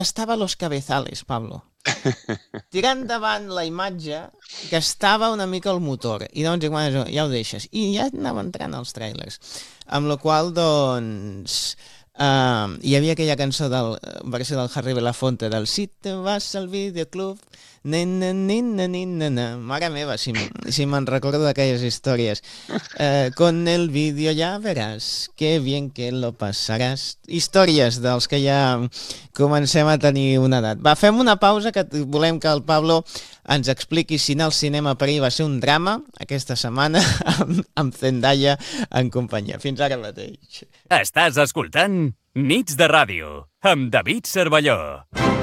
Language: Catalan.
estava Los Cabezales, Pablo. Tirant endavant la imatge que estava una mica al motor i doncs igual ja ho deixes i ja anava entrant els trailers amb la qual doncs hi havia aquella cançó versió del Harry Belafonte del Si te vas al videoclub mare meva, si me'n recordo d'aquelles històries con el vídeo ya verás que bien que lo pasarás, històries dels que ja comencem a tenir una edat. Va, fem una pausa que volem que el Pablo ens expliqui si anar al cinema per ahir va ser un drama aquesta setmana amb Zendaya en companyia. Fins ara mateix. Estàs escoltant Nits de Ràdio amb David Cervelló.